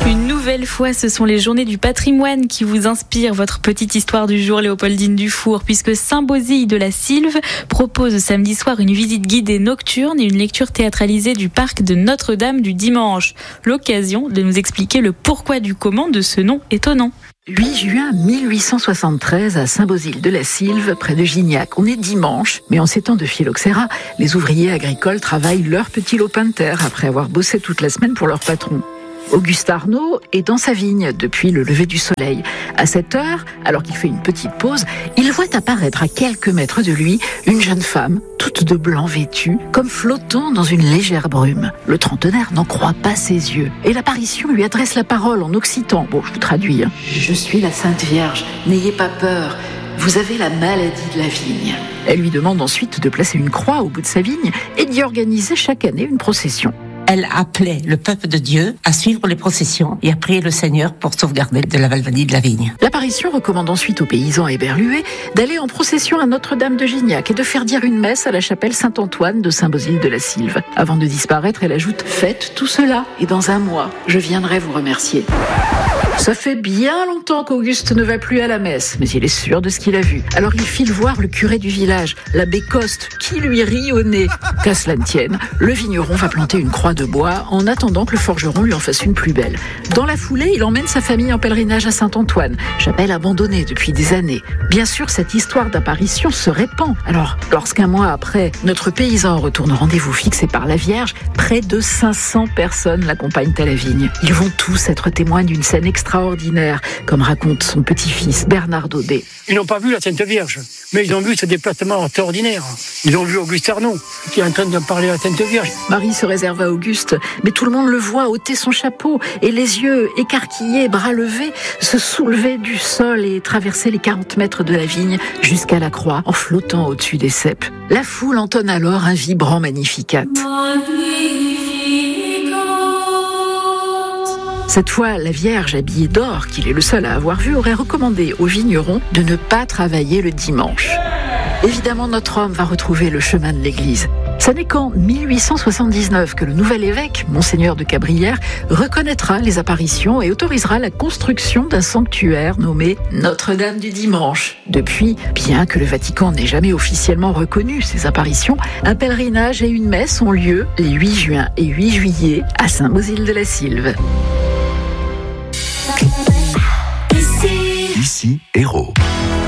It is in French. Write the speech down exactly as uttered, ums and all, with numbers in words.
Une nouvelle fois, ce sont les journées du patrimoine qui vous inspirent votre petite histoire du jour, Léopoldine Dufour, puisque Saint-Bauzille de la Sylve propose samedi soir une visite guidée nocturne et une lecture théâtralisée du parc de Notre-Dame du Dimanche. L'occasion de nous expliquer le pourquoi du comment de ce nom étonnant. huit juin mille huit cent soixante-treize à Saint-Bauzille de la Sylve, près de Gignac. On est dimanche, mais en ces temps de phylloxéra, les ouvriers agricoles travaillent leur petit lopin de terre après avoir bossé toute la semaine pour leur patron. Auguste Arnaud est dans sa vigne depuis le lever du soleil. À cette heure, alors qu'il fait une petite pause, il voit apparaître à quelques mètres de lui une jeune femme, toute de blanc vêtue, comme flottant dans une légère brume. Le trentenaire n'en croit pas ses yeux. Et l'apparition lui adresse la parole en occitan. Bon, je vous traduis. Hein. « Je suis la Sainte Vierge, n'ayez pas peur. Vous avez la maladie de la vigne. » Elle lui demande ensuite de placer une croix au bout de sa vigne et d'y organiser chaque année une procession. Elle appelait le peuple de Dieu à suivre les processions et à prier le Seigneur pour sauvegarder de la maladie de la vigne. L'apparition recommande ensuite aux paysans éberlués d'aller en procession à Notre-Dame de Gignac et de faire dire une messe à la chapelle Saint-Antoine de Saint-Bauzille de la Sylve. Avant de disparaître, elle ajoute « Faites tout cela et dans un mois, je viendrai vous remercier ». Ça fait bien longtemps qu'Auguste ne va plus à la messe, mais il est sûr de ce qu'il a vu. Alors il file voir le curé du village, l'abbé Coste, qui lui rit au nez. Qu'à cela ne tienne, le vigneron va planter une croix de bois en attendant que le forgeron lui en fasse une plus belle. Dans la foulée, il emmène sa famille en pèlerinage à Saint-Antoine, chapelle abandonnée depuis des années. Bien sûr, cette histoire d'apparition se répand. Alors, lorsqu'un mois après, notre paysan retourne au rendez-vous fixé par la Vierge, près de cinq cents personnes l'accompagnent à la vigne. Ils vont tous être témoins d'une scène extraordinaire. extraordinaire, comme raconte son petit-fils Bernard Daudet. Ils n'ont pas vu la Sainte Vierge, mais ils ont vu ce déplacement extraordinaire. Ils ont vu Auguste Arnaud, qui est en train de parler à la Sainte Vierge. Marie se réserve à Auguste, mais tout le monde le voit ôter son chapeau et les yeux écarquillés, bras levés, se soulever du sol et traverser les quarante mètres de la vigne jusqu'à la croix en flottant au-dessus des ceps. La foule entonne alors un vibrant Magnificat. Cette fois, la Vierge habillée d'or, qu'il est le seul à avoir vu, aurait recommandé aux vignerons de ne pas travailler le dimanche. Évidemment, notre homme va retrouver le chemin de l'église. Ce n'est qu'en mille huit cent soixante-dix-neuf que le nouvel évêque, Monseigneur de Cabrières, reconnaîtra les apparitions et autorisera la construction d'un sanctuaire nommé Notre-Dame du Dimanche. Depuis, bien que le Vatican n'ait jamais officiellement reconnu ces apparitions, un pèlerinage et une messe ont lieu les huit juin et huit juillet à Saint-Bauzille de la Sylve. Ici, Héros.